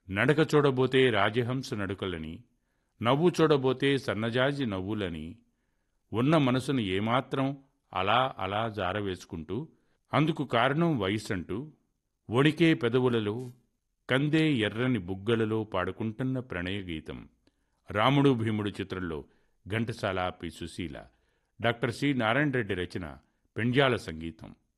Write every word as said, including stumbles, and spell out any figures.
నడక చూడబోతే రాజహంస నడుకలని, నవ్వు చూడబోతే సన్నజాజి నవ్వులని, ఉన్న మనసును ఏమాత్రం అలా అలా జారవేసుకుంటూ, అందుకు కారణం వయసంటూ, వణికే పెదవులలో, కందే ఎర్రని బుగ్గలలో పాడుకుంటున్న ప్రణయగీతం. రాముడు భీముడు చిత్రంలో Ghantasala P. Susheela, doctor C Narayana Reddy రచన, పెండ్యాల సంగీతం.